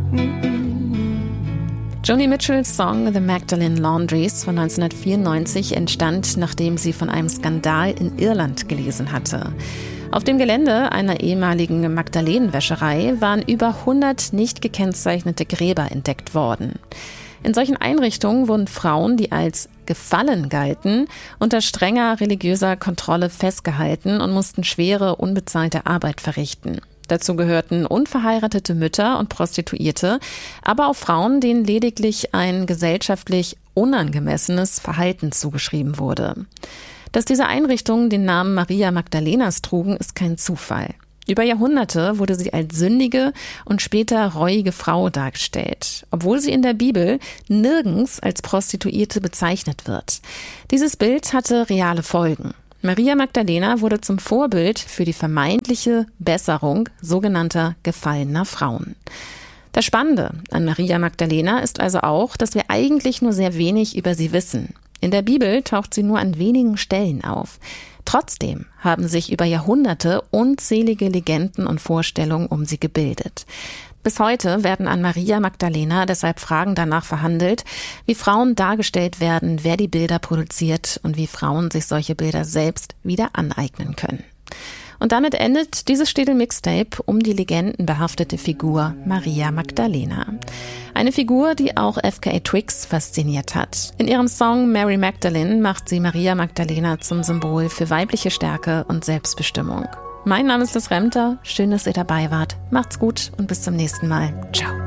Joni Mitchells Song The Magdalene Laundries von 1994 entstand, nachdem sie von einem Skandal in Irland gelesen hatte. Auf dem Gelände einer ehemaligen Magdalenenwäscherei waren über 100 nicht gekennzeichnete Gräber entdeckt worden. In solchen Einrichtungen wurden Frauen, die als gefallen galten, unter strenger religiöser Kontrolle festgehalten und mussten schwere, unbezahlte Arbeit verrichten. Dazu gehörten unverheiratete Mütter und Prostituierte, aber auch Frauen, denen lediglich ein gesellschaftlich unangemessenes Verhalten zugeschrieben wurde. Dass diese Einrichtungen den Namen Maria Magdalenas trugen, ist kein Zufall. Über Jahrhunderte wurde sie als sündige und später reuige Frau dargestellt, obwohl sie in der Bibel nirgends als Prostituierte bezeichnet wird. Dieses Bild hatte reale Folgen. Maria Magdalena wurde zum Vorbild für die vermeintliche Besserung sogenannter gefallener Frauen. Das Spannende an Maria Magdalena ist also auch, dass wir eigentlich nur sehr wenig über sie wissen. In der Bibel taucht sie nur an wenigen Stellen auf. Trotzdem haben sich über Jahrhunderte unzählige Legenden und Vorstellungen um sie gebildet. Bis heute werden an Maria Magdalena deshalb Fragen danach verhandelt, wie Frauen dargestellt werden, wer die Bilder produziert und wie Frauen sich solche Bilder selbst wieder aneignen können. Und damit endet dieses Städel-Mixtape um die legendenbehaftete Figur Maria Magdalena. Eine Figur, die auch FKA Twigs fasziniert hat. In ihrem Song Mary Magdalene macht sie Maria Magdalena zum Symbol für weibliche Stärke und Selbstbestimmung. Mein Name ist Liz Remter. Schön, dass ihr dabei wart. Macht's gut und bis zum nächsten Mal. Ciao.